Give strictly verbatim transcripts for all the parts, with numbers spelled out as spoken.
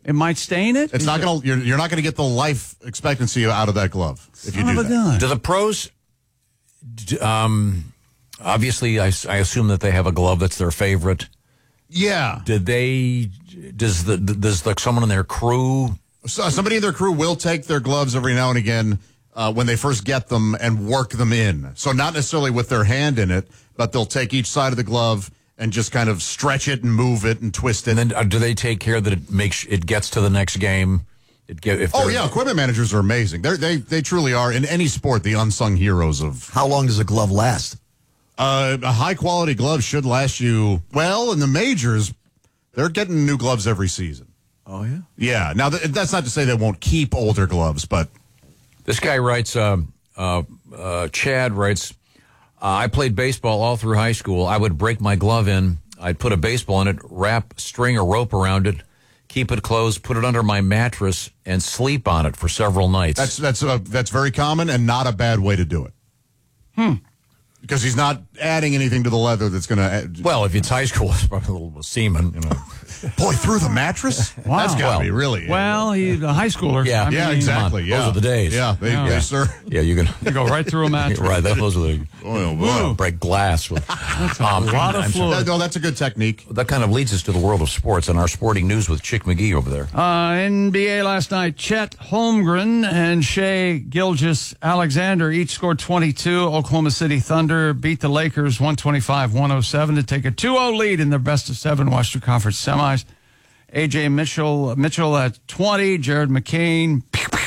It might stain it? It's not going to, you're, you're not going to get the life expectancy out of that glove if you Son do of a that. gun. Do the pros, d- um, obviously, I, I assume that they have a glove that's their favorite. Yeah. Did they, does the, does like someone in their crew? So somebody in their crew will take their gloves every now and again uh, when they first get them and work them in. So not necessarily with their hand in it, but they'll take each side of the glove and just kind of stretch it and move it and twist it. And then uh, do they take care that it makes it gets to the next game? It get, if oh, they're- yeah. Equipment managers are amazing. They're, they they truly are, in any sport, the unsung heroes of... How long does a glove last? Uh, a high-quality glove should last you... Well, in the majors, they're getting new gloves every season. Oh, yeah? Yeah. Now, th- that's not to say they won't keep older gloves, but... This guy writes, uh, uh, uh, Chad writes, uh, I played baseball all through high school. I would break my glove in. I'd put a baseball in it, wrap string or rope around it, keep it closed, put it under my mattress, and sleep on it for several nights. That's that's uh, that's very common and not a bad way to do it. Hmm. Because he's not adding anything to the leather that's going to... Well, if it's high school, it's probably a little semen, you know. Boy, through the mattress? Wow. That's got to Well, be really... Well, he's a high schooler. Yeah. I yeah, mean, exactly. on. Yeah. Those are the days. Yeah, they, Yeah. they, sir. Yeah, you can You go right through a mattress. right. That, those are the Oh, wow. break glass with. That's a lot of fluid. That, no, that's a good technique. That kind of leads us to the world of sports and our sporting news with Chick McGee over there. Uh, N B A last night, Chet Holmgren and Shea Gilgeous-Alexander each scored twenty-two. Oklahoma City Thunder beat the Lakers one twenty-five one oh seven to take a two oh lead in their best of seven Western Conference semis. A J Mitchell Mitchell at twenty. Jared McCain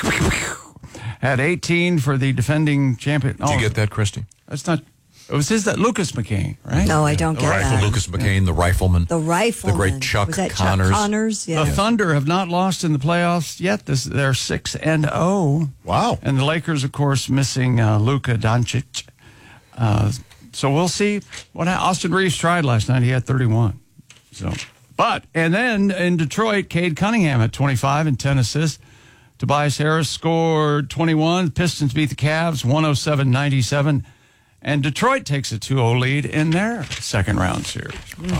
had eighteen for the defending champion. Did you Oh, get that, Christy? That's not. It was his that Lucas McCain, right? No, I don't The get rifle, that. Lucas McCain, the rifleman. The rifleman. The great Chuck Was that Connors. Chuck Connors? Yeah. The Thunder have not lost in the playoffs yet. This, they're six and oh. Wow. And the Lakers, of course, missing uh, Luka Doncic. Uh, so we'll see what ha- Austin Reeves tried last night. He had thirty-one. So, but and then in Detroit, Cade Cunningham had twenty-five and ten assists. Tobias Harris scored twenty-one. Pistons beat the Cavs one oh seven ninety-seven. And Detroit takes a two oh lead in their second round series.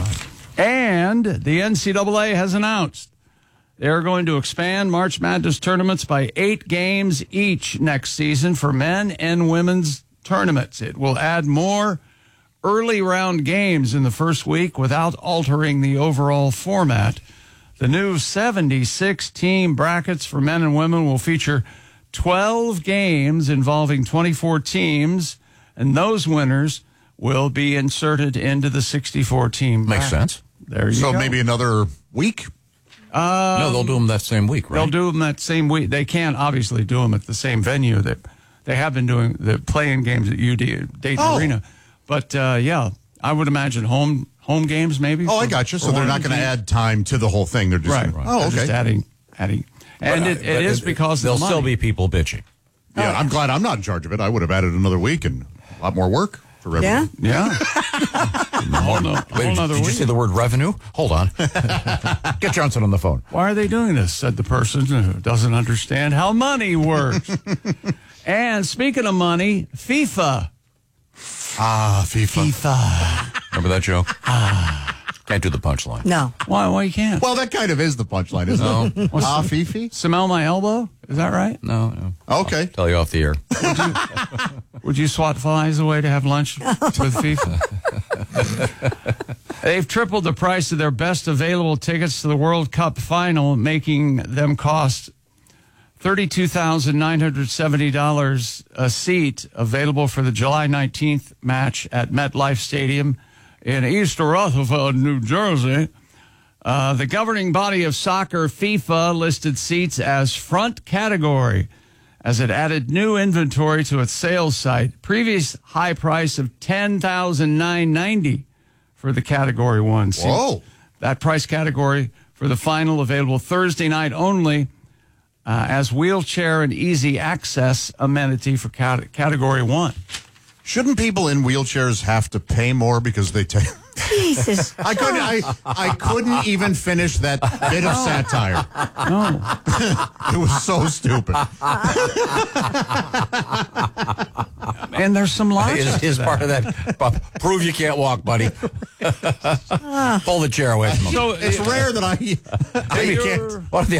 And the N C double A has announced they're going to expand March Madness tournaments by eight games each next season for men and women's tournaments. It will add more early round games in the first week without altering the overall format. The new seventy-six team brackets for men and women will feature twelve games involving twenty-four teams, and those winners will be inserted into the sixty-four team Makes bracket. sense. There you So go. maybe another week? no, they'll do them that same week, right? They'll do them that same week. They can't obviously do them at the same venue that they have been doing the playing games at U D Dayton Oh. Arena. But uh, yeah, I would imagine home home games maybe. Oh, I for- got you. for So they're one not of the going to teams. add time to the whole thing. They're just right. gonna- They're Oh, just okay. adding adding, and But, it, uh, it but is because there'll of the still money. be people bitching. Yeah, I'm glad I'm not in charge of it. I would have added another week and a lot more work for everyone. Yeah? Yeah, a whole, no, whole Wait, nother did you week. say the word revenue? Hold on. Get Johnson on the phone. Why are they doing this? Said the person who doesn't understand how money works. And speaking of money, FIFA. Ah, FIFA. FIFA. Remember that joke? Can't do the punchline. No. Why? Why you can't? Well, that kind of is the punchline, isn't it? Ah, Fifi? Smell my elbow? Is that right? No, no. Okay. Tell you off the air. Would you swat flies away to have lunch with FIFA? They've tripled the price of their best available tickets to the World Cup final, making them cost thirty-two thousand nine hundred seventy dollars a seat, available for the July nineteenth match at MetLife Stadium in East Rutherford, New Jersey. Uh, the governing body of soccer, FIFA, listed seats as front category as it added new inventory to its sales site. Previous high price of ten thousand nine hundred ninety dollars for the Category one seat. Whoa. That price category for the final available Thursday night only uh, as wheelchair and easy access amenity for cat- Category one. Shouldn't people in wheelchairs have to pay more because they take... Jesus. I couldn't. I, I couldn't even finish that bit of satire. No. It was so stupid. And there's some logic Is, to is that. part of that. Bob, prove you can't walk, buddy. Pull the chair away from him. So It's rare that I. I Maybe can't. What if the